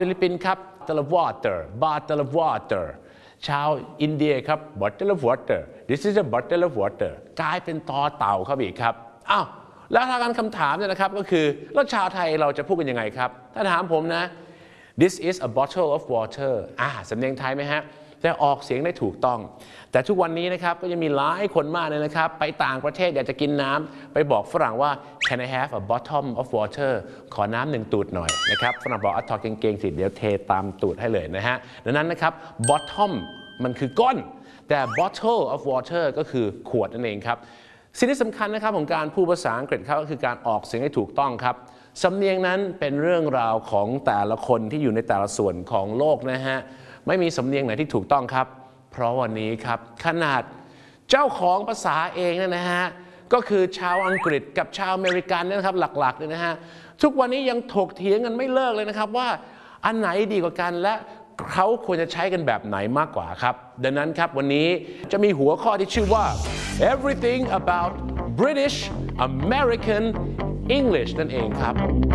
ฟิลิปปินส์ครับ bottle of water bottle of water ชาวอินเดียครับ bottle of water this is a bottle of water กลายเป็นตอเต่าครับอีกครับอ้าวแล้วทางคำถามเนี่ยนะครับก็คือแล้วชาวไทยเราจะพูดกันยังไงครับถ้าถามผมนะ this is a bottle of water สำเนียงไทยไหมฮะแต่ออกเสียงได้ถูกต้องแต่ทุกวันนี้นะครับก็ยังมีหลายคนมากเลยนะครับไปต่างประเทศอยากจะกินน้ำไปบอกฝรั่งว่า can I have a bottom of water ขอน้ำหนึ่งตูดหน่อยนะครับฝรั่งบอกถอดกางเกงสิเดี๋ยวเทตามตูดให้เลยนะฮะดังนั้นนะครับ bottom มันคือก้นแต่ bottle of water ก็คือขวดนั่นเองครับสิ่งที่สำคัญนะครับของการพูดภาษาอังกฤษครับก็คือการออกเสียงให้ถูกต้องครับสำเนียงนั้นเป็นเรื่องราวของแต่ละคนที่อยู่ในแต่ละส่วนของโลกนะฮะไม่มีสำเนียงไหนที่ถูกต้องครับเพราะวันนี้ครับขนาดเจ้าของภาษาเองนะฮะก็คือชาวอังกฤษกับชาวอเมริกันนะครับหลักๆเลยนะฮะทุกวันนี้ยังถกเถียงกันไม่เลิกเลยนะครับว่าอันไหนดีกว่ากันและเขาควรจะใช้กันแบบไหนมากกว่าครับดังนั้นครับวันนี้จะมีหัวข้อที่ชื่อว่า everything about British American English นั่นเองครับ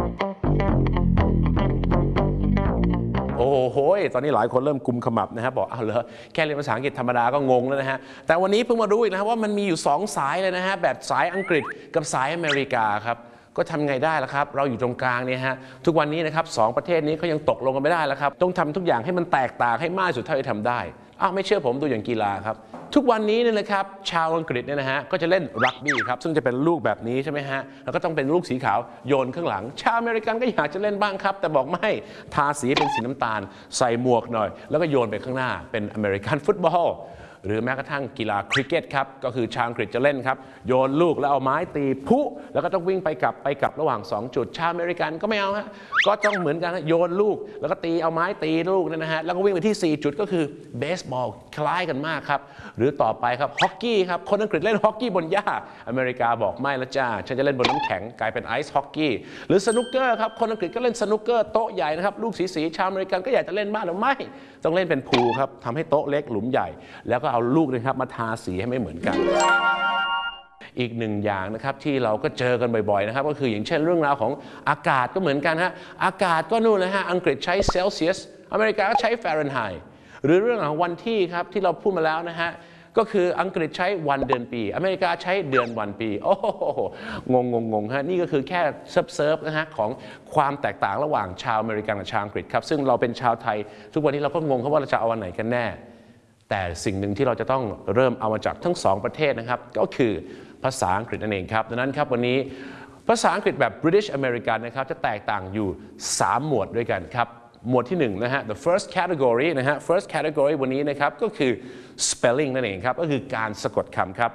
โอ้โหตอนนี้หลายคนเริ่มกุมขมับนะครับบอกเอาเหรอแค่เรียนภาษาอังกฤษธรรมดาก็งงแล้วนะฮะแต่วันนี้เพิ่งมารู้อีกนะครับว่ามันมีอยู่2สายเลยนะฮะแบบสายอังกฤษกับสายอเมริกาครับก็ทำไงได้ล่ะครับเราอยู่ตรงกลางเนี่ยฮะทุกวันนี้นะครับ2ประเทศนี้เขายังตกลงกันไม่ได้แล้วครับต้องทำทุกอย่างให้มันแตกต่างให้มากสุดเท่าที่ทำได้ไม่เชื่อผมดูอย่างกีฬาครับทุกวันนี้เนี่ยนะครับชาวอังกฤษเนี่ยนะฮะก็จะเล่นรักบี้ครับซึ่งจะเป็นลูกแบบนี้ใช่ไหมฮะแล้วก็ต้องเป็นลูกสีขาวโยนข้างหลังชาวอเมริกันก็อยากจะเล่นบ้างครับแต่บอกไม่ทาสีเป็นสีน้ำตาลใส่หมวกหน่อยแล้วก็โยนไปข้างหน้าเป็นอเมริกันฟุตบอลหรือแม้กระทั่งกีฬาคริกเก็ตครับก็คือชาวอังกฤษจะเล่นครับโยนลูกแล้วเอาไม้ตีพุแล้วก็ต้องวิ่งไปกลับระหว่าง2จุดชาวอเมริกันก็ไม่เอาฮะก็ต้องเหมือนกันโยนลูกแล้วก็ตีเอาไม้ตีลูกนะฮะแล้วก็วิ่งไปที่4จุดก็คือเบสบอลคล้ายกันมากครับหรือต่อไปครับฮอกกี้ครับคนอังกฤษเล่นฮอกกี้บนหญ้าอเมริกาบอกไม่ละจ้าฉันจะเล่นบนน้ำแข็งกลายเป็นไอซ์ฮอกกี้หรือสนุกเกอร์ครับคนอังกฤษก็เล่นสนุกเกอร์โต๊ะใหญ่นะครับลูกสีชาวอเมริกันก็อยากจะเล่นบ้างหรือไม่ต้องเล่นเป็นพูลครับทำให้โต๊ะเล็กหลุมใหญ่แล้วก็เอาลูกนะครับมาทาสีให้ไม่เหมือนกันอีกหนึ่งอย่างนะครับที่เราก็เจอกันบ่อยๆนะครับก็คืออย่างเช่นเรื่องราวของอากาศก็เหมือนกันฮะอากาศก็นู่นเลยฮะอังกฤษใช้เซลเซียสอเมริกาก็ใช้ฟาเรนไฮต์หรือเรื่องของวันที่ครับที่เราพูดมาแล้วนะฮะก็คืออังกฤษใช้วันเดือนปีอเมริกาใช้เดือนวันปีโอ้โหงงฮะนี่ก็คือแค่เซิร์ฟนะฮะของความแตกต่างระหว่างชาวอเมริกันกับชาวอังกฤษครับซึ่งเราเป็นชาวไทยทุกวันนี้เราก็งงว่าเราจะเอาวันไหนกันแน่แต่สิ่งหนึ่งที่เราจะต้องเริ่มเอามาจากทั้ง2ประเทศนะครับก็คือภาษาอังกฤษนั่นเองครับดังนั้นครับวันนี้ภาษาอังกฤษแบบ British American นะครับจะแตกต่างอยู่3หมวดด้วยกันครับหมวดที่1นะฮะ the first category นะฮะ first category วันนี้นะครับก็คือ spelling นั่นเองครับก็คือการสะกดคำครับ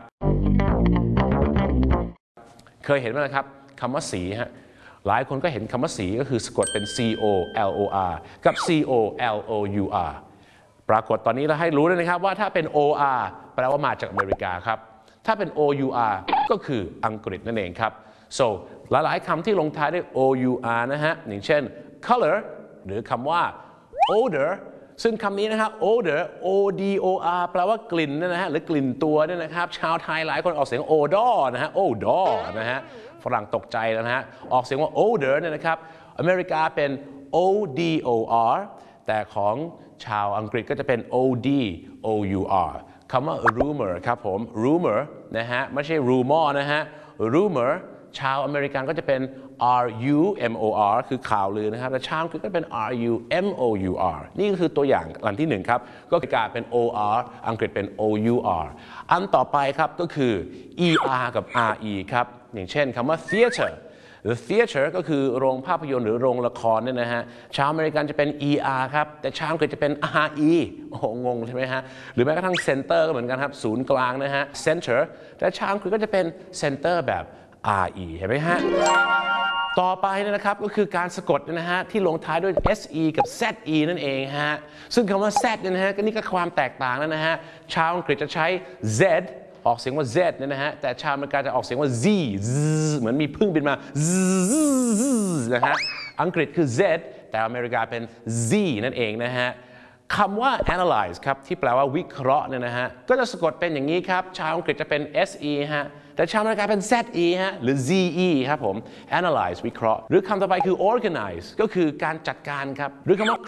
เคยเห็นไหมนะครับคำว่าสีฮะหลายคนก็เห็นคำว่าสีก็คือสะกดเป็น C O L O R กับ C O L O U Rปรากฏตอนนี้เราให้รู้เลยนะครับว่าถ้าเป็น OR แปลว่ามาจากอเมริกาครับถ้าเป็น OUR ก็คืออังกฤษนั่นเองครับ so หลายๆคำที่ลงท้ายด้วย OUR นะฮะอย่างเช่น color หรือคำว่า odor ซึ่งคำนี้นะครับ odor ODOR แปลว่ากลิ่นนะฮะหรือกลิ่นตัวเนี่ยนะครับชาวไทยหลายคนออกเสียง odor นะฮะ odor นะฮะฝรั่งตกใจแล้วนะฮะออกเสียงว่า odor เนี่ยนะครับอเมริกาเป็น ODOR แต่ของชาวอังกฤษก็จะเป็น ODOUR คำว่า rumor ครับผม rumor นะฮะไม่ใช่ rumor นะฮะ rumor ชาวอเมริกันก็จะเป็น RUMOR คือข่าวลือนะครับแต่ชาวอังกฤษก็เป็น RUMOUR นี่ก็คือตัวอย่างอันที่1ครับก็คือการเป็น OR อังกฤษเป็น OUR อันต่อไปครับก็คือ ER กับ RE ครับอย่างเช่นคำว่า theater The theater ก็คือโรงภาพยนตร์หรือโรงละครเนี่ยนะฮะชาวอเมริกันจะเป็น ER ครับแต่ชาวอังกฤษจะเป็น RE โอ้โหงงใช่ไหมฮะหรือแม้กระทั่ง center ก็เหมือนกันครับศูนย์กลางนะฮะ center แต่ชาวอังกฤษก็จะเป็น center แบบ RE เห็นไหมฮะต่อไปนะครับก็คือการสะกดนะฮะที่ลงท้ายด้วย SE กับ ZE นั่นเองฮะซึ่งคำว่า Z เนี่ยนะฮะก็นี่ก็ความแตกต่างแล้วนะฮะชาวอังกฤษจะใช้ Zออกเสียงว่า Z เนี่ยนะฮะแต่ชาวอเมริกาจะออกเสียงว่า Z เหมือนมีพึ่งบินมานะฮะอังกฤษคือ Z แต่อเมริกาเป็น Z นั่นเองนะฮะคำว่า analyze ครับที่แปลว่าวิเคราะห์เนี่ยนะฮะก็จะสะกดเป็นอย่างนี้ครับชาวอังกฤษจะเป็น SE ฮะแต่ชาวอเมริกาเป็น ZE ฮะหรือ ZE ครับผม analyze วิเคราะห์หรือคำต่อไปคือ organize ก็คือการจัดการครับหรือคำว่า